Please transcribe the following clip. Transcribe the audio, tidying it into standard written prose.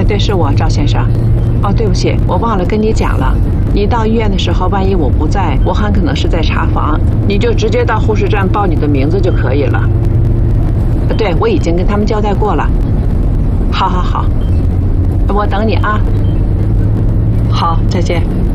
对，是我，赵先生。哦，对不起，我忘了跟你讲了。你到医院的时候，万一我不在，我很可能是在查房，你就直接到护士站报你的名字就可以了。对，我已经跟他们交代过了。好，好，好，我等你啊。好，再见。